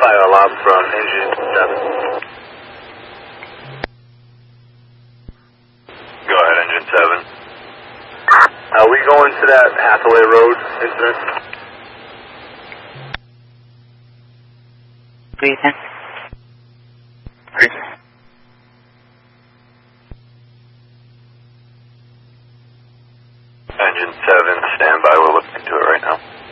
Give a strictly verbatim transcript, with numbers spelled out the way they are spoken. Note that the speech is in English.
fire alarm from engine seven. Go ahead, engine seven. Are we going to that Hathaway Road incident? Reason. Reason. Engine seven, stand by, we're looking into it right now.